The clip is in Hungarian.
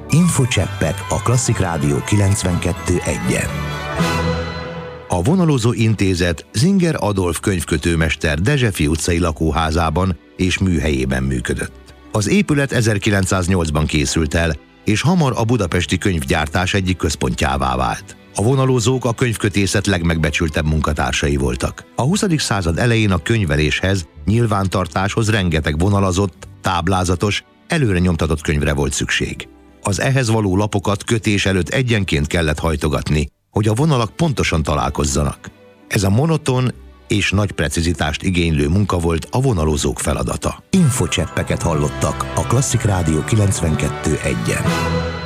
Infocseppek a Klasszik Rádió 92.1-en. A Vonalozó Intézet Zinger Adolf könyvkötőmester Dezsefi utcai lakóházában és műhelyében működött. Az épület 1908-ban készült el, és hamar a budapesti könyvgyártás egyik központjává vált. A vonalozók a könyvkötészet legmegbecsültebb munkatársai voltak. A 20. század elején a könyveléshez, nyilvántartáshoz rengeteg vonalazott, táblázatos, előre nyomtatott könyvre volt szükség. Az ehhez való lapokat kötés előtt egyenként kellett hajtogatni, hogy a vonalak pontosan találkozzanak. Ez a monoton és nagy precizitást igénylő munka volt a vonalozók feladata. Infocseppeket hallottak a Klasszik Rádió 92.1-en.